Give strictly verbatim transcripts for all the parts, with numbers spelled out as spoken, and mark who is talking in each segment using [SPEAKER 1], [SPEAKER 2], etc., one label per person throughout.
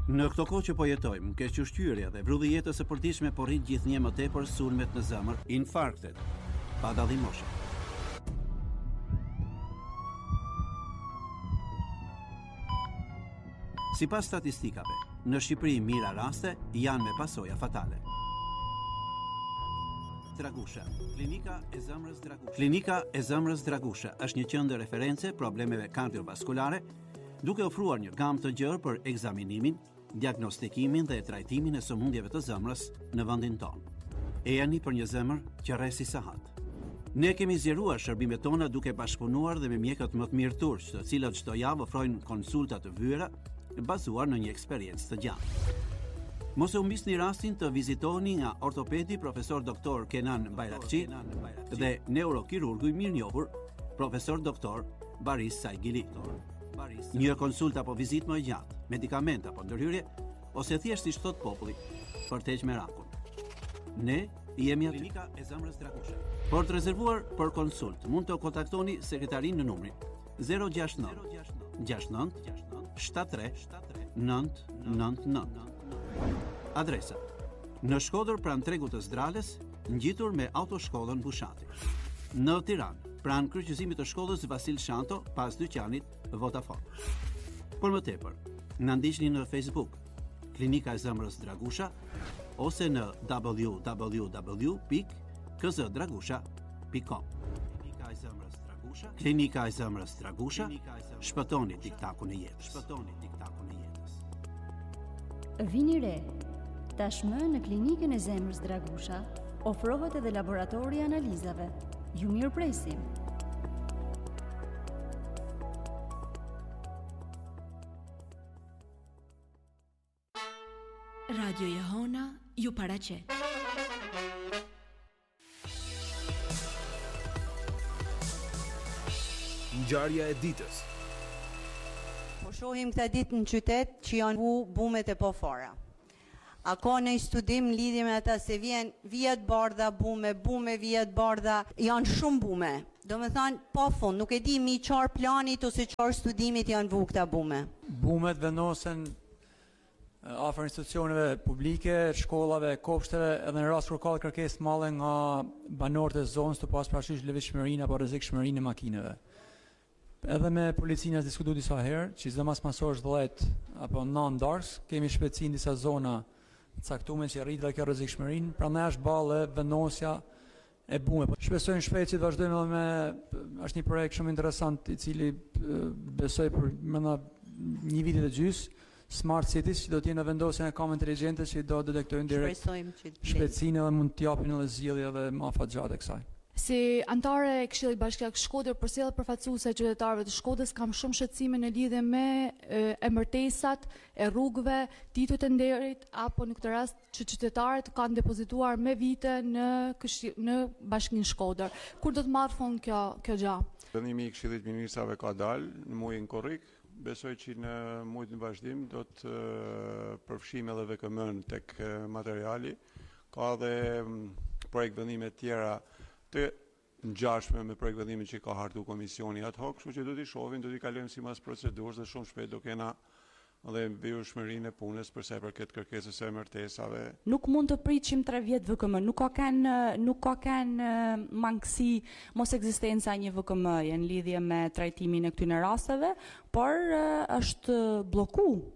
[SPEAKER 1] Në këto kohë që po jetojmë, kequshqyrja dhe vrulli jetës së përditshme po rrit gjithnjë më tepër sulmet në zemër, infarktet, pa dallim moshe. Sipas statistikave, në Shqipëri mira raste janë me pasoja fatale. Dragusha, klinika e zemrës Dragusha. Klinika e zemrës Dragusha është një qendër reference problemeve kardiovaskulare, duke ofruar një gamë të gjerë për ekzaminimin, diagnostikimin dhe trajtimin e sëmundjeve të zemrës në vendin tonë. E jani për një zemër që rresi sahat. Ne kemi zgjeruar shërbimet tona duke bashkëpunuar dhe me mjekët më të mirë turq, të cilët çdo javë ofrojnë konsulta të vyera bazuar në një eksperiencë të gjatë. Mos e humbisni rastin të vizitoni nga ortopedi profesor doktor Kenan Bayrakçi dhe neurokirurgu i mirënjohur profesor doktor Baris Saigili. Një konsulta apo vizitë më e gjatë, medikament apo ndërhyrje, ose thjesht si thot populli, për të heqë merakun. Ne jemi aty. Klinika e zemrës Dragusha. Për të rezervuar për konsult, mund të kontaktoni sekretarin në numrin zero gjasht nëntë gjasht nëntë shtat tre nëntë nëntë nëntë. Adresa: në Shkodër pranë tregut të Zdrales, ngjitur me autoshkollën Bushati. Në Tiranë, pranë kryqëzimit të shkollës Vasil Shanto, pas dyqanit Vodafone. Por më tepër, na ndiqni në Facebook, Klinika e zemrës Dragusha, ose në w w w pikë k z dragusha pikë com. Klinika e zemrës Dragusha, Klinika e zemrës Dragusha, shpëtoni tiktakun e jetës. Shpëtoni tiktakun e jetës.
[SPEAKER 2] Vini re, tashmë në Klinikën e zemrës Dragusha ofrohet edhe laboratori i analizave. Ju mirë presim.
[SPEAKER 3] Radio Jehona ju paraqet.
[SPEAKER 4] Ngjarja e ditës.
[SPEAKER 5] Po shohim këtë ditë në qytet që janë vu bumet e pofara. A ka në studim lidhje me ata se vjen vjet bardha bume, bume vjet bardha, janë shumë bume. Do me thënë, po fund, nuk e di mi qarë planit ose qarë studimit janë vu këta bume.
[SPEAKER 6] Bumet vendosen afër institucioneve publike, shkollave, kopshteve, edhe në rast kur ka kërkesë të madhe nga banorët e zonës të pas parasysh lëvizshmërinë apo rrezikshmërinë e makinave. Edhe me policinë as diskutuar disa herë, që sidomos masorësh dhjetë apo nëntë dars, kemi shpejtësi në disa zona caktuar që rrit dhe kjo rrezikshmërinë, prandaj është ballë vendosja e bume. Shpresojmë shpejt që të vazhdojmë edhe me është një projekt shumë interesant i cili besoj për mëna një vit e gjys, Smart Cities, që do të jenë vendosje e kamë inteligjente që do detektojnë direkt shpejtësinë dhe mund të japin edhe zgjidhje edhe më afatgjatë kësaj.
[SPEAKER 7] Si antare e Këshillit Bashkiak Shkodër, përcjell përfaqësuese e qytetarëve të Shkodrës, kam shumë shqetësime në lidhje me emërtesat e rrugëve, titujt e nderit, apo në këtë rast që qytetarët kanë depozituar me vite në në Bashkinë Shkodër. Kur do të marrë fund kjo kjo gjë?
[SPEAKER 8] Vendimi i Këshillit Ministrave ka dalë në muajin korrik. Besoj që në muajin në vazhdim do të përfshijmë edhe V K M-n tek materiali. Ka edhe projekt vendime të tjera të ngjashme me projekt vendimin që ka hartu komisioni ad hoc, kështu që do t'i shohim, do t'i kalojmë sipas procedurës dhe shumë shpejt do kena dhe vijshmërinë e punës për sa i përket kërkesës së emërtesave.
[SPEAKER 9] Nuk mund të pritshim tre vjet V K M, nuk ka kanë nuk ka kanë mangësi mos ekzistenca e një V K M-je në lidhje me trajtimin e këtyre rasteve, por është bllokuar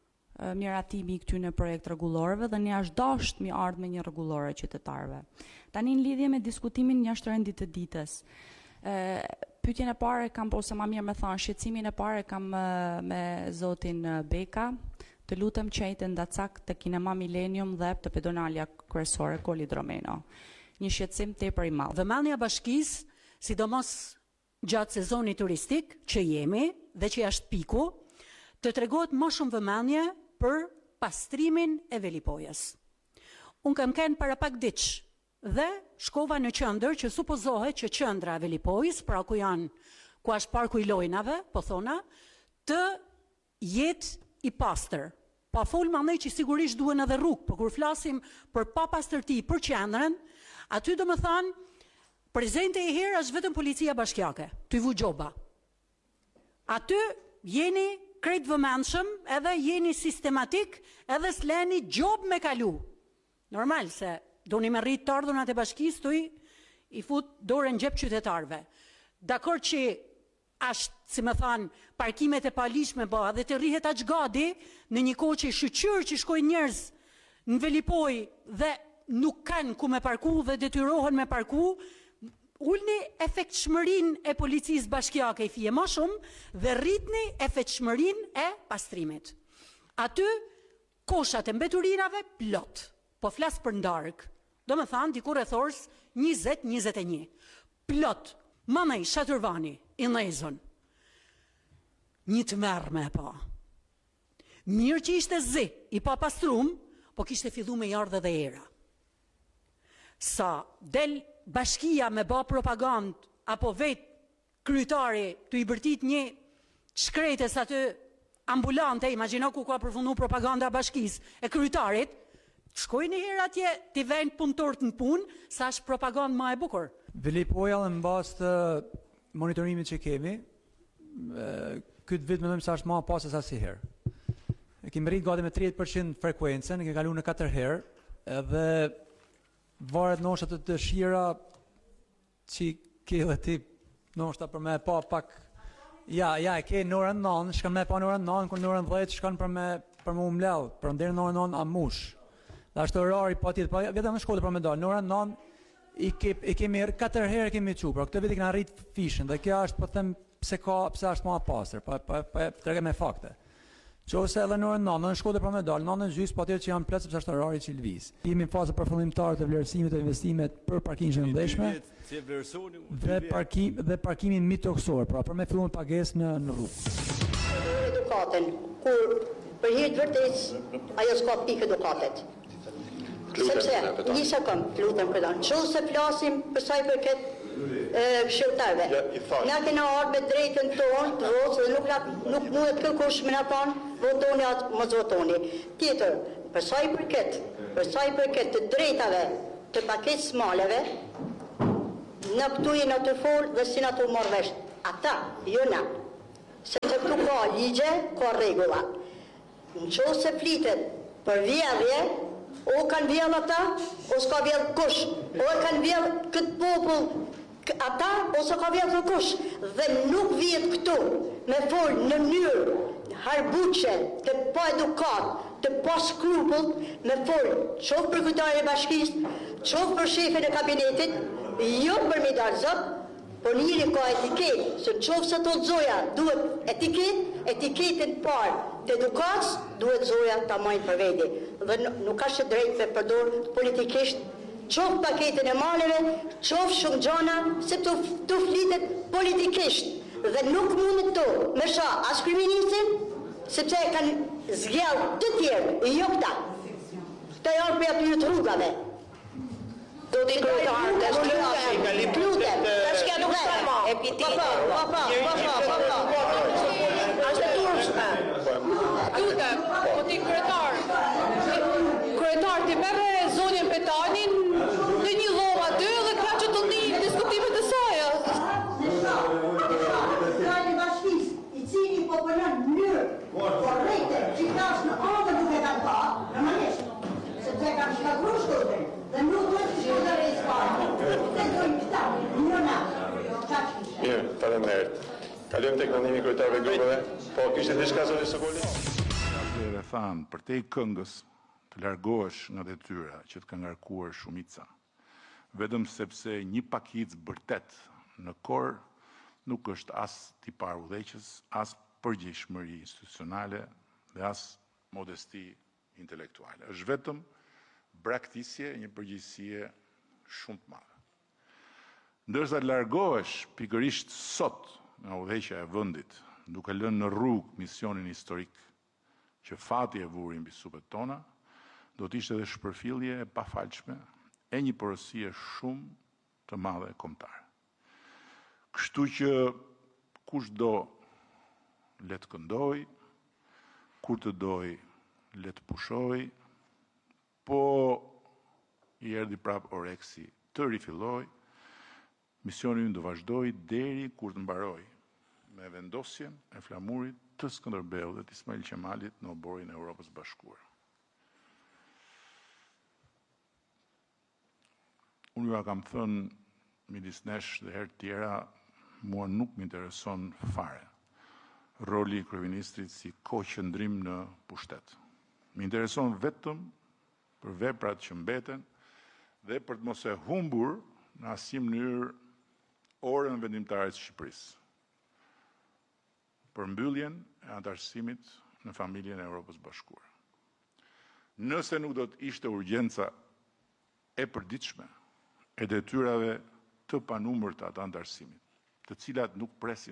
[SPEAKER 9] miratimi i këtyre projekt rregullorëve dhe ne është dashur mi ardhmë me një rregullore qytetarëve. Tani në lidhje me diskutimin jashtë rendit të ditës. Ë pyetjen e parë kam ose më mirë më thënë shqetësimin e parë kam me zotin Beka. Të lutem qejtë ndacak te Kinema Millennium dhe te pedonalja kryesore Koli Dromeno. Një shqetësim tepër i madh.
[SPEAKER 10] Vëmendja e bashkisë, sidomos gjatë sezonit turistik që jemi dhe që është piku, të tregohet më shumë vëmendje për pastrimin e velipojës. Unë kam kënë para pak diç dhe shkova në qendër që supozohet që qendra e velipojës, pra ku janë, ku është parku i lojnave, po thona, të jetë i pastër. Pa fol më që sigurisht duhen edhe rrugë, por kur flasim për papastërti për qendrën, aty do më thanë, prezente e herë është vetëm policia bashkiake, të i vu gjoba. Aty jeni krejt vëmendshëm, edhe jeni sistematik, edhe s'leni gjob me kalu. Normal se doni me rrit të ardhunat e bashkisë, tuj i fut dorën në gjep qytetarëve. Dakor që ashtë, si më thanë, parkimet e palishme bëha dhe të rrihet aq gadi në një kohë që shqyr që shkojnë njerëz në Velipoj dhe nuk kanë ku me parku dhe detyrohen me parku, ulni efektshmërinë e policisë bashkiake i fije më shumë dhe rritni efektshmërinë e pastrimit. Aty koshat e mbeturinave plot, po flas për ndark. Do me thanë dikur e thors njëzet njëzet e një. Plot, mamaj Shaturvani, i Lezën. Një të merë me pa. Mirë që ishte zi, i pa pastrum, po kishte fillu me jardhe dhe era. Sa del bashkia me ba propagand, apo vet kryetari të i bërtit një shkretes aty ambulante, imagjino ku ka përfundu propaganda bashkis e kryetarit, shkoj një herë atje t'i vend punëtorët në punë, sa është propagandë ma e bukur.
[SPEAKER 6] Velipoja në bas të monitorimit që kemi, këtë vit me dojmë sa është ma pasës asiherë. E kemi rritë gati me tridhjetë përqind frekuencën, e kemi kalu në katër herë, edhe varet nështë të dëshira që ke dhe ti nështë për me pa pak, ja, ja, e ke në orën nënë, shkan me pa në orën nënë, kër në orën dhjetë shkan për me, për me umlel, për ndirë në orën nënë a mush. Dhe ashtë orari pa tjetë, pa vjetëm në shkollë për me dalë, në orën nënë, i, ke, i kemi katër herë kemi qu, pra këtë vit i këna rritë fishën, dhe kjo është, po them, pse ka, pse është ma pasër, pa, pa, pa, pa trege me fakte. Që ose edhe në orën nënë, në shkollë për me dalë, nënë në gjysë, pa tjetë që janë plëtë, sepse është orari që i lëviz. Jemi në fazë përfundimtare të vlerësimit të investimet për parkimin e ndeshme dhe, parkim, dhe parkimin mitoksor, pra për me filluar pagesë në, në rrugë.
[SPEAKER 11] Edukatën, kur për hir të vërtetës, ajo s'ka pikë edukatet. Sepse, një sekund, lutem këtan, që se flasim për saj për këtë këshilltarve. Na kena ardhur me drejtën tonë të votë dhe nuk, nuk mundet kërkush me na thonë votoni atë mos votoni. Tjetër, për sa i përket, për sa i përket të drejtave të paketës maleve, në këtu jena të folë dhe si na të marrë vesh. Ata, jo na. Sepse këtu ka ligje, ka rregulla. Në qo se flitet për vjedhje, o kanë vjedh ata, o s'ka vjedh kush. O e kanë vjedh këtë popull ata, ose ka vjedh të kush. Dhe nuk vjet këtu me folë në mënyrë harbuqe, të pa edukat, të pa skrupull, me folë qofë për kryetarin e bashkisë, qofë për shefin e kabinetit, jo për me darë zot, por njëri ka etiket, se qofë se të zoja duhet etiket, etiketin parë të edukatës, duhet zoja të majnë për vedi. Dhe nuk ka që drejt me përdor politikisht, qofë paketin e maleve, qofë shumë gjana, se të, të flitet politikisht. Dhe nuk mundet të me sha as kriministin, sepse e kanë zgjellë të tjerë, jo këta. Këta janë për atyre të rrugave. Do t'i kryetar, të shkëllasim, lutem, të shkja nuk shkën ma, e piti. Pa, pa, pa, pa, pa, pa, ashtë e turshme. Lutem, do t'i kryetar, kryetar t'i merre zonin Petanin në një loma dy dhe ka që të një diskutimet e saja. Kryetar i bashkis, i cili po përnën njërë, korrekte, që ka është në anë nuk e kanë pa, në maneshë, sepse kanë shkatru shkollën. Dhe nuk duhet të shkëllër e isparë. Dhe dojnë këta, një na.
[SPEAKER 8] Mirë, faleminderit. Kalojmë tek ndërmimi kryetarëve grupeve. Po kishte diçka zoti Sokoli?
[SPEAKER 12] Dhe thanë, për te i këngës të largohesh nga detyra që të ka ngarkuar shumica, vetëm sepse një pakic bërtet në kor nuk është as tipar udhëheqës, as përgjegjësish institucionale dhe as modesti intelektuale. Është vetëm braktisje, një përgjegjësie shumë të madhe. Ndërsa largohesh pikërisht sot nga udhëheqja e vendit, duke lënë në rrugë misionin historik që fati e vuri mbi supet tona, do të ishte edhe shpërfillje e pafalshme e një porosie shumë të madhe kombëtare. Kështu që kush do le të këndoj, kur të doj le të pushoj, po i erdhi prap oreksi të rifilloj, misioni ynë do vazhdoj deri kur të mbaroj me vendosjen e flamurit të Skënderbeut dhe të Ismail Qemalit në oborin e Europës Bashkuar. Unë ju a kam thënë midis nesh dhe herë tjera, mua nuk më intereson fare roli i kryeministrit si koqëndrim në pushtet. Më intereson vetëm për veprat që mbeten dhe për të mos e humbur në asnjë mënyrë orën vendimtare të Shqipërisë. Për mbylljen e antarësimit në familjen e Europës Bashkuar. Nëse nuk do të ishte urgjenca e përditshme e detyrave të panumërta të antarësimit, të cilat nuk presin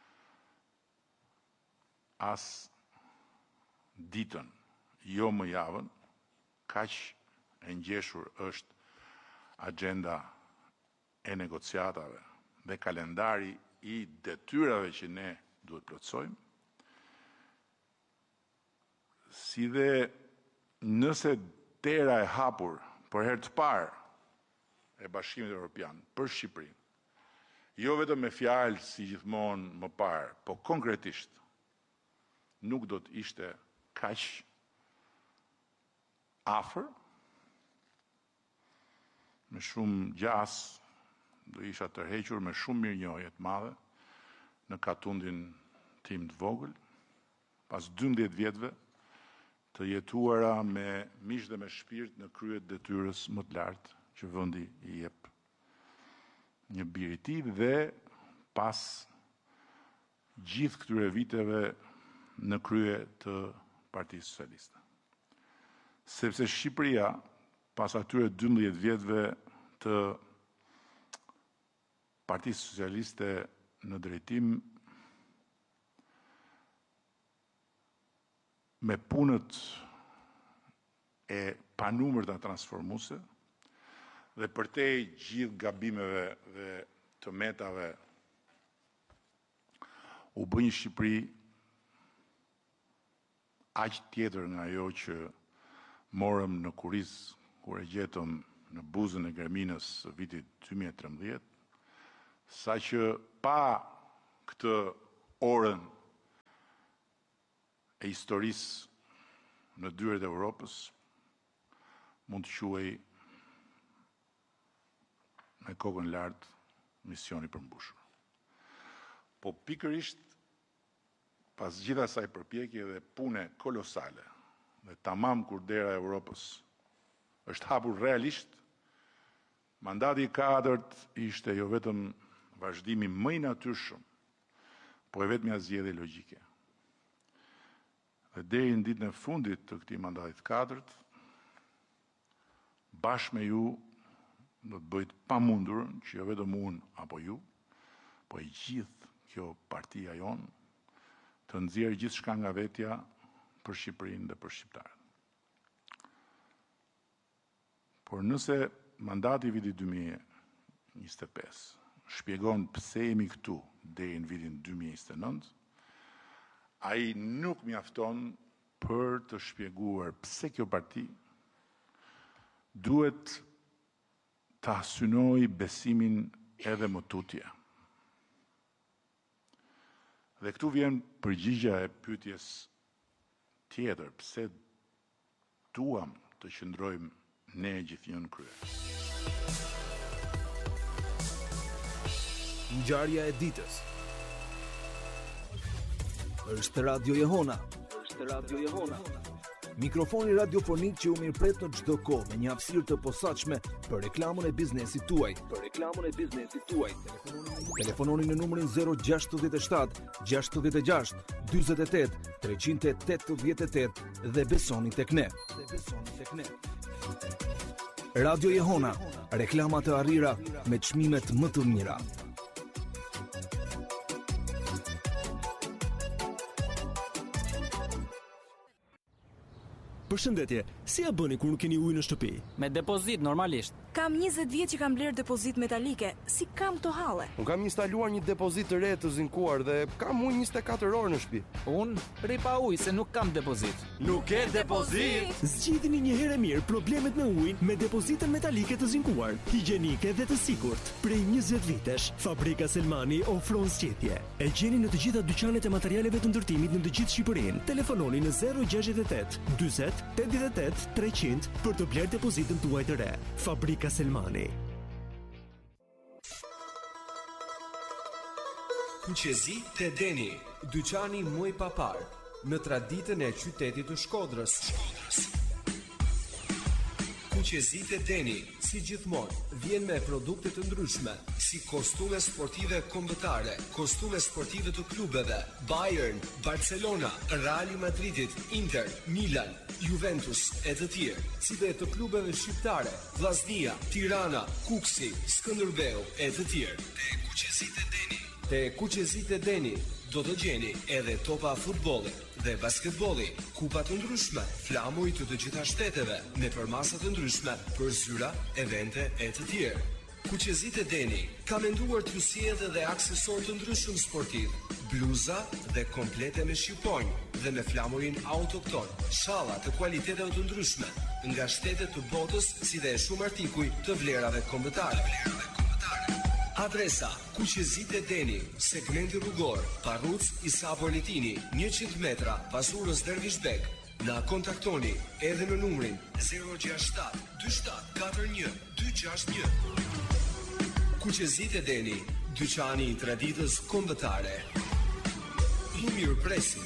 [SPEAKER 12] as ditën, jo më javën, kaq e ngjeshur është agenda e negociatave dhe kalendari i detyrave që ne duhet plotësojmë, si dhe nëse dera e hapur për herë të parë e Bashkimit Evropian për Shqipërinë, jo vetëm me fjalë si gjithmonë më parë, po konkretisht nuk do të ishte kaq afër, me shumë gjas, do isha tërhequr me shumë mirënjohje të madhe në katundin tim të vogël, pas dymbëdhjetë vjetëve të jetuara me mish dhe me shpirt në krye të detyrës më të lartë që vendi i jep një bir i tij dhe pas gjithë këtyre viteve në krye të Partisë Socialiste. Sepse Shqipëria, pas atyre dymbëdhjetë vjetëve të Partisë Socialiste në drejtim, me punët e panumërta transformuese dhe përtej gjithë gabimeve dhe të metave u bë një Shqipëri aq tjetër nga ajo që morëm në kuriz kur e gjetëm në buzën e Germinës së vitit dy mijë e trembëdhjetë, sa që pa këtë orën e historisë në dyert e Europës, mund të quhej me kokën lart misioni përmbushur. Po pikërisht pas gjitha saj përpjekje dhe pune kolosale, dhe tamam kur dera e Europës është hapur realisht, mandati i katërt ishte jo vetëm vazhdimi më i natyrshëm, po e vetmja zgjedhje logjike. Dhe deri në ditën e fundit të këtij mandati të katërt, bashkë me ju do të bëjt pamundurën që jo vetëm unë apo ju, po e gjithë kjo partia jonë të nxjerrë gjithçka nga vetja për Shqipërinë dhe për shqiptarët. Por nëse mandati i vitit dy mijë e njëzet e pesë shpjegon pse jemi këtu deri në vitin dy mijë e njëzet e nëntë, ai nuk mjafton për të shpjeguar pse kjo parti duhet ta synoj besimin edhe më tutje. Dhe këtu vjen përgjigja e pyetjes tjetër, pse duam të qëndrojmë ne gjithnjë në krye.
[SPEAKER 4] Ngjarja e ditës. Është Radio Jehona. Është Radio Jehona. Mikrofoni radiofonik që u mirëpret në çdo kohë me një hapësirë të posaçme për reklamën e biznesit tuaj. Për reklamën e biznesit tuaj. Telefononi në numrin zero gjasht shtat gjasht gjasht dyzet e tetë treqind e tetëdhjetë e tetë dhe besoni tek ne. Dhe besoni tek ne. Radio Jehona, reklama të arrira me çmimet më të mira.
[SPEAKER 13] Përshëndetje, si ja bëni kur nuk keni ujë në shtëpi?
[SPEAKER 14] Me depozit normalisht.
[SPEAKER 15] Kam njëzet vjet që kam blerë depozit metalike. Si kam këto halle?
[SPEAKER 16] Unë kam instaluar një depozit të re të zinkuar dhe kam ujë njëzet e katër orë në shtëpi.
[SPEAKER 14] Unë rri pa ujë se nuk kam depozit.
[SPEAKER 16] Nuk ke depozit?
[SPEAKER 13] Zgjidhni një herë mirë problemet me ujin me depozitën metalike të zinkuar, higjienike dhe të sigurt. Prej njëzet vitesh, Fabrika Selmani ofron zgjedhje. E gjeni në të gjitha dyqanet e materialeve të ndërtimit në të gjithë Shqipërinë. Telefononi në zero gjashtëdhjetë e tetë, dyzet, tetëdhjetë e tetë, treqind për të blerë depozitën tuaj të re. Fabrika Selmani.
[SPEAKER 17] Kuqezi te Deni, dyqani më i papar në traditën e qytetit të Shkodrës. Kuqezi te Deni, si gjithmonë, vjen me produkte të ndryshme, si kostume sportive kombëtare, kostume sportive të klubeve, Bayern, Barcelona, Real Madridit, Inter, Milan, Juventus e të tjerë, si dhe të klubeve shqiptare, Vllaznia, Tirana, Kuksi, Skënderbeu e të tjerë. Te Kuqezit e Deni. Te Kuqezit e Deni do të gjeni edhe topa futbolli dhe basketbolli, kupa të ndryshme, flamuj të të gjitha shteteve, me përmasa të ndryshme për zyra, evente e të tjerë. Kuqezit e Deni ka menduar t'ju sjellë dhe aksesor të ndryshëm sportiv, bluza dhe komplete me shqiponjë dhe me flamurin autokton, shalla të kualiteteve të ndryshme, nga shtetet të botës si dhe shumë artikuj të vlerave kombëtare. Adresa: Kuqezit e Deni, segmenti rrugor, Parruc Isa Boletini, njëqind metra pas urës Dervishbek. Na kontaktoni edhe në numrin zero gjasht shtat dy shtat katër një dy gjasht një. Kuqezit e Deni, dyqani i traditës kombëtare. I mirëpresim.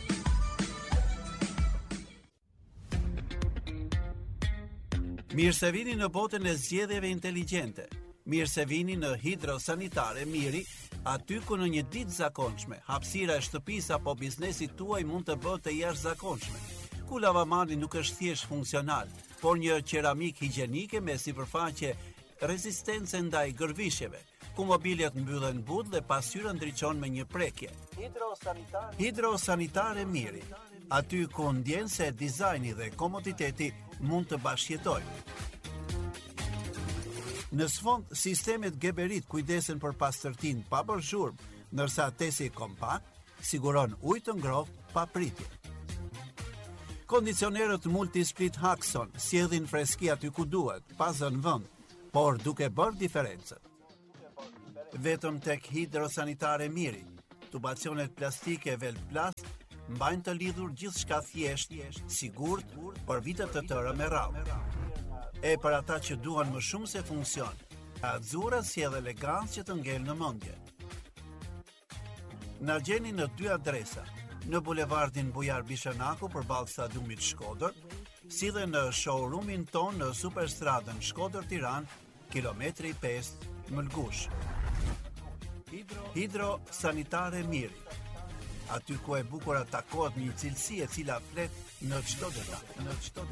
[SPEAKER 1] Mirë se vini në botën e zgjedhjeve inteligjente. Mirë se vini në Hidrosanitare Miri, aty ku në një ditë zakonshme, hapësira e shtëpisë apo biznesit tuaj mund të bëhet e jashtëzakonshme. Ku lavamani nuk është thjesht funksional, por një qeramik higjienike me sipërfaqe rezistence ndaj gërvishjeve, ku mobiljet mbyllen but dhe pasqyra ndriçon me një prekje. Hidrosanitare Hidrosanitare Miri, aty ku ndjen se dizajni dhe komoditeti mund të bashkëjetojnë. Në sfond, sistemet Geberit kujdesen për pastërtinë pa bërë zhurmë, ndërsa tesi kompakt siguron ujë të ngrohtë pa pritje. Kondicionerët Multisplit Haxon sjellin freski aty ku duhet, pa zënë vend, por duke bërë diferencën. Vetëm tek Hidrosanitare Miri, tubacionet plastike Velplast mbajnë të lidhur gjithçka thjesht, sigurt për vite të tëra me radhë. E për ata që duan më shumë se funksion, Azura sjell elegancë që të ngel në mendje. Na gjeni në dy adresa, në bulevardin Bujar Bishanaku përballë stadiumit Shkodër, si dhe në showroomin ton në Superstradën Shkodër-Tiranë, kilometri pesë, Mëlgush. Hidrosanitare Miri, aty ku e bukur takohet një cilësi e cila flet në çdo detaj, në çdo